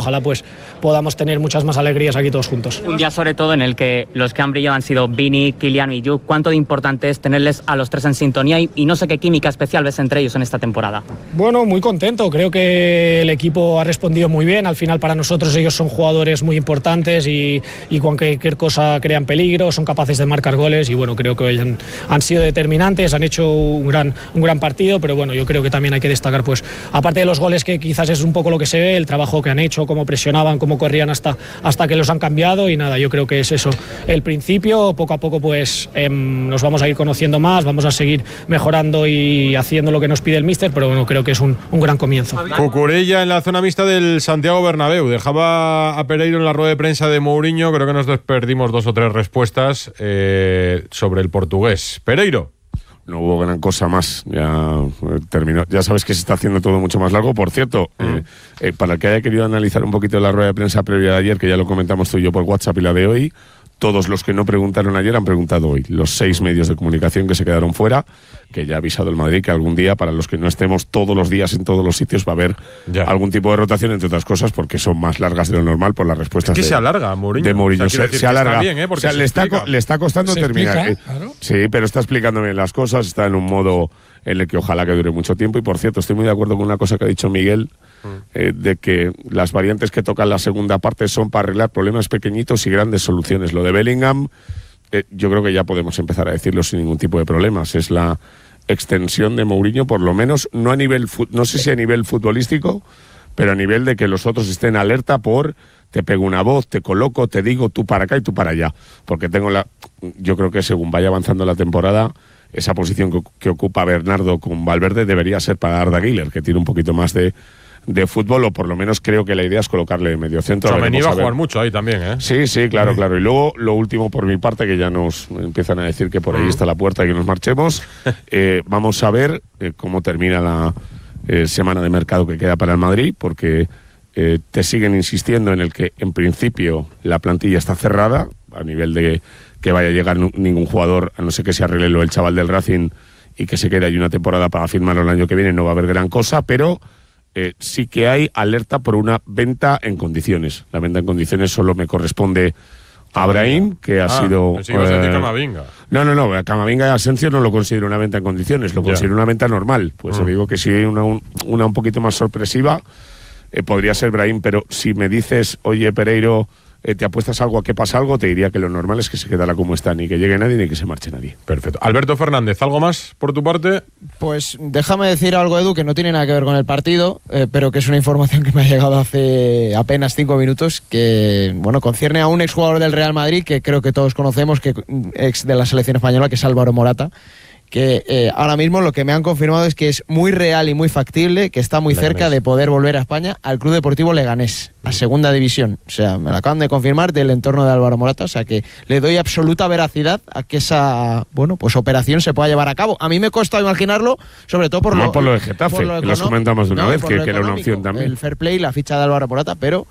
ojalá pues podamos tener muchas más alegrías aquí todos juntos. Un día sobre todo en el que los que han brillado han sido Vini, Kylian y Jude. ¿Cuánto de importante es tenerles a los tres en sintonía y no sé qué química especial ves entre ellos en esta temporada? Bueno, muy contento, creo que el equipo ha respondido muy bien, al final para nosotros ellos son jugadores muy importantes y cualquier cosa crean peligro, son capaces de marcar goles y bueno, creo que hoy han sido determinantes, han hecho un gran partido, pero bueno, yo creo que también hay que destacar, pues aparte de los goles que quizás es un poco lo que se ve, el trabajo que han hecho, cómo presionaban, cómo corrían hasta que los han cambiado y nada, yo creo que es eso, el principio, poco a poco pues nos vamos a ir conociendo más, vamos a seguir mejorando y haciendo lo que nos pide el míster, pero bueno, creo que es un gran comienzo. Cucurella en la zona mixta del Santiago Bernabéu, dejaba a Pereiro en la rueda de prensa de Mourinho, creo que nos perdimos 2 o 3 respuestas sobre el portugués. Pereiro. No hubo gran cosa más, ya terminó. Ya sabes que se está haciendo todo mucho más largo. Por cierto, para el que haya querido analizar un poquito la rueda de prensa previa de ayer, que ya lo comentamos tú y yo por WhatsApp, y la de hoy, todos los que no preguntaron ayer han preguntado hoy. Los 6 medios de comunicación que se quedaron fuera, que ya ha avisado el Madrid que algún día, para los que no estemos todos los días en todos los sitios, va a haber algún tipo de rotación, entre otras cosas, porque son más largas de lo normal por las respuestas. Es que se alarga, Mourinho. De Mourinho. O sea, se alarga. Bien, o sea, le está costando terminar. Claro. Sí, pero está explicando bien las cosas, está en un modo en el que ojalá que dure mucho tiempo. Y por cierto, estoy muy de acuerdo con una cosa que ha dicho Miguel, de que las variantes que tocan la segunda parte son para arreglar problemas pequeñitos y grandes soluciones. Lo de Bellingham, yo creo que ya podemos empezar a decirlo sin ningún tipo de problemas. Es la extensión de Mourinho, por lo menos, no sé si a nivel futbolístico, pero a nivel de que los otros estén alerta por te pego una voz, te coloco, te digo tú para acá y tú para allá. Porque yo creo que según vaya avanzando la temporada, esa posición que ocupa Bernardo con Valverde debería ser para Arda Güler, que tiene un poquito más de fútbol, o por lo menos creo que la idea es colocarle en medio centro. Tchouaméni va a jugar mucho ahí también, ¿eh? Sí, claro. Y luego, lo último por mi parte, que ya nos empiezan a decir que por ahí está la puerta y que nos marchemos. Vamos a ver cómo termina la semana de mercado que queda para el Madrid, porque te siguen insistiendo en el que, en principio, la plantilla está cerrada, a nivel de que vaya a llegar ningún jugador, a no ser que se arregle lo del chaval del Racing y que se quede ahí una temporada para firmarlo el año que viene, no va a haber gran cosa, pero sí que hay alerta por una venta en condiciones. La venta en condiciones solo me corresponde a Brahim, que ha sido... Camavinga. No, a Camavinga y a Asensio no lo considero una venta en condiciones, lo considero una venta normal. Pues digo que si hay una un poquito más sorpresiva, podría ser Brahim, pero si me dices, oye Pereiro, te apuestas algo a que pasa algo, te diría que lo normal es que se quedara como está, ni que llegue nadie ni que se marche nadie. Perfecto. Alberto Fernández, ¿algo más por tu parte? Pues déjame decir algo, Edu, que no tiene nada que ver con el partido, pero que es una información que me ha llegado hace apenas 5 minutos, que bueno, concierne a un exjugador del Real Madrid, que creo que todos conocemos, que ex de la selección española, que es Álvaro Morata, que ahora mismo lo que me han confirmado es que es muy real y muy factible, que está muy cerca de poder volver a España, al Club Deportivo Leganés, a segunda división. O sea, me lo acaban de confirmar del entorno de Álvaro Morata, o sea que le doy absoluta veracidad a que esa operación se pueda llevar a cabo. A mí me cuesta imaginarlo, sobre todo por lo de Getafe, que los comentamos de una vez, que era una opción también. El fair play, la ficha de Álvaro Morata, pero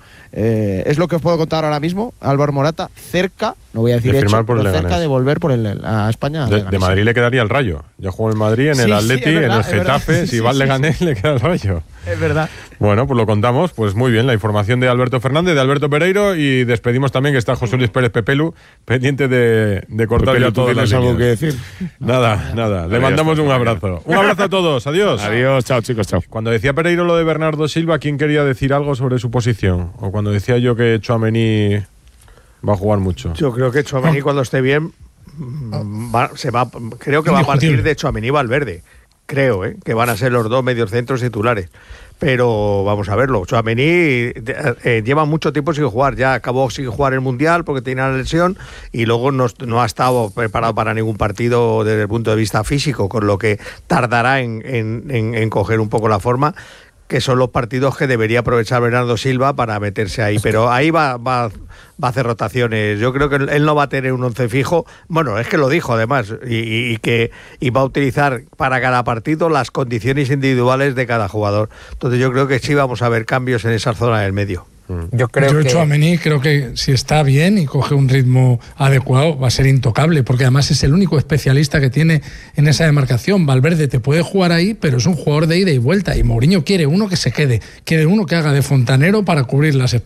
es lo que os puedo contar ahora mismo. Álvaro Morata cerca, no voy a decir hecho, pero cerca de volver a España. De Madrid le quedaría el Rayo. Ya jugó en Madrid, en el Atleti, en el Getafe. Si va al Leganés, le queda el Rayo. Es verdad. Bueno, pues lo contamos. Pues muy bien, la información de Alberto Fernández, de Alberto Pereiro, y despedimos también que está José Luis Pérez Pepelu, pendiente de cortar Pepelu, ya todo. ¿tienes algo que decir? Nada. Le mandamos un abrazo. Un abrazo a todos. Adiós. Adiós, chao chicos, chao. Cuando decía Pereiro lo de Bernardo Silva, ¿quién quería decir algo sobre su posición? O cuando decía yo que Tchouaméni va a jugar mucho. Yo creo que Tchouaméni cuando esté bien creo que va a partir de Tchouaméni y Valverde. Creo que van a ser los dos mediocentros titulares. Pero vamos a verlo. Tchouaméni lleva mucho tiempo sin jugar. Ya acabó sin jugar el Mundial porque tenía la lesión y luego no ha estado preparado para ningún partido desde el punto de vista físico, con lo que tardará en coger un poco la forma, que son los partidos que debería aprovechar Bernardo Silva para meterse ahí. Pero ahí va a hacer rotaciones. Yo creo que él no va a tener un once fijo. Bueno, es que lo dijo además, y va a utilizar para cada partido las condiciones individuales de cada jugador. Entonces yo creo que sí vamos a ver cambios en esa zona del medio. Yo Tchouaméni creo que si está bien y coge un ritmo adecuado va a ser intocable, porque además es el único especialista que tiene en esa demarcación. Valverde te puede jugar ahí, pero es un jugador de ida y vuelta, y Mourinho quiere uno que se quede, quiere uno que haga de fontanero para cubrir las espaldas.